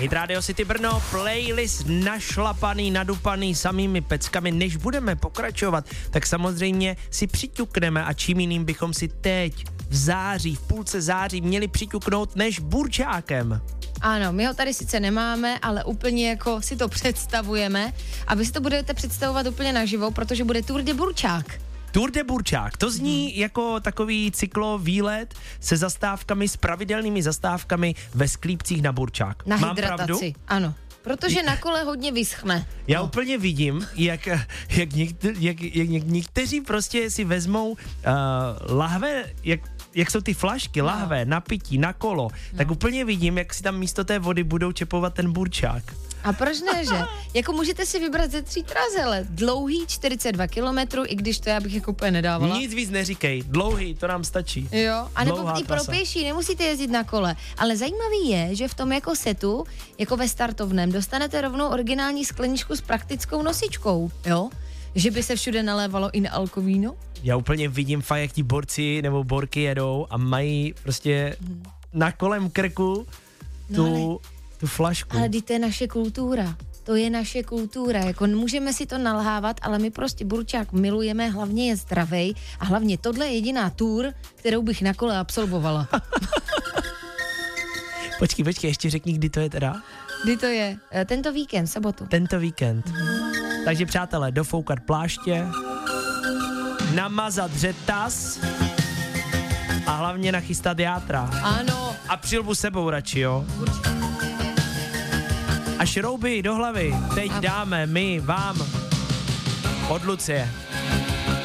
Hit Radio City Brno, playlist našlapaný, nadupaný samými peckami. Než budeme pokračovat, tak samozřejmě si přiťukneme a čím jiným bychom si teď v září, v půlce září měli přiťuknout než burčákem. Ano, my ho tady sice nemáme, ale úplně jako si to představujeme a vy si to budete představovat úplně naživo, protože bude Tour de Burčák. Tour de Burčák, to zní jako takový cyklovýlet se zastávkami, s pravidelnými zastávkami ve Sklípcích na Burčák. Na Mám hydrataci, pravdu? ano. Protože na kole hodně vyschne. Já úplně vidím, jak někteří prostě si vezmou lahve, jak jsou ty flašky, lahve, na pití, na kolo, tak úplně vidím, jak si tam místo té vody budou čepovat ten burčák. A proč ne, že? Jako můžete si vybrat ze 3 tras, hele, dlouhý 42 kilometrů, i když to já bych jako úplně nedávala. Nic víc neříkej, dlouhý, to nám stačí. Jo, a nebo Dlouhá i pro trasa. pěší, nemusíte jezdit na kole. Ale zajímavý je, že v tom jako setu, jako ve startovném, dostanete rovnou originální skleničku s praktickou nosičkou, jo? Že by se všude nalévalo i na alkovíno. Já úplně vidím fakt, jak ti borci nebo borky jedou a mají prostě na kolem krku tu flašku. Ale to je naše kultura. To je naše kultura. Jako můžeme si to nalhávat, ale my prostě burčák milujeme, hlavně je zdravej a hlavně tohle je jediná tour, kterou bych na kole absolvovala. Počkej, ještě řekni, kdy to je teda? Kdy to je? Tento víkend, sobotu. Tento víkend. Takže přátelé, dofoukat pláště, namazat řetas a hlavně nachystat játra. Ano. A přilbu sebou radši, jo? A šrouby do hlavy teď dáme my vám od Lucie.